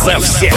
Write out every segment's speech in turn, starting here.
за всех.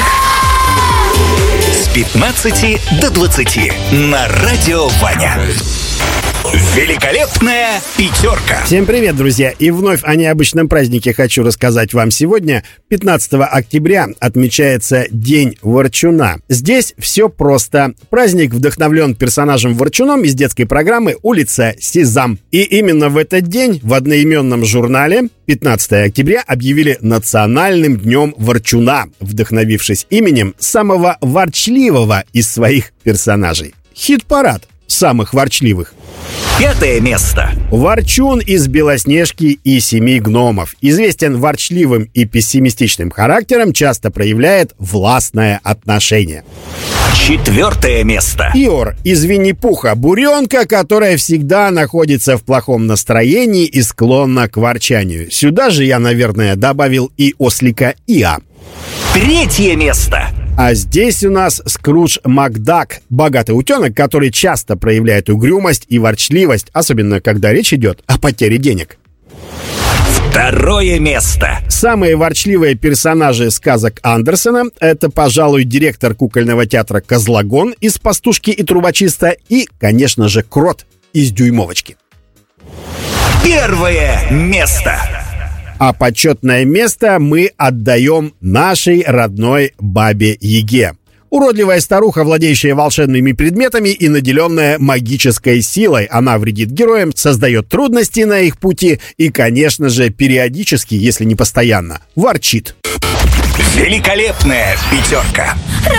С 15 до 20 на Радио Ваня. Великолепная пятерка. Всем привет, друзья! И вновь о необычном празднике хочу рассказать вам сегодня. 15 октября отмечается День Ворчуна. Здесь все просто. Праздник вдохновлен персонажем Ворчуном из детской программы «Улица Сезам». И именно в этот день в одноименном журнале 15 октября объявили Национальным днем Ворчуна, вдохновившись именем самого ворчливого из своих персонажей. Хит-парад самых ворчливых. 5 место. Ворчун из «Белоснежки и семи гномов». Известен ворчливым и пессимистичным характером, часто проявляет властное отношение. 4 место. Иор из «Винни-Пуха». Буренка, которая всегда находится в плохом настроении и склонна к ворчанию. Сюда же я, наверное, добавил и ослика Иа. 3 место. А здесь у нас Скрудж Макдак, богатый утенок, который часто проявляет угрюмость и ворчливость, особенно когда речь идет о потере денег. 2 место. Самые ворчливые персонажи сказок Андерсена — это, пожалуй, директор кукольного театра Козлогон из «Пастушки и трубочиста» и, конечно же, Крот из «Дюймовочки». 1 место. А почетное место мы отдаем нашей родной Бабе Яге. Уродливая старуха, владеющая волшебными предметами и наделенная магической силой. Она вредит героям, создает трудности на их пути и, конечно же, периодически, если не постоянно, ворчит. Великолепная пятерка.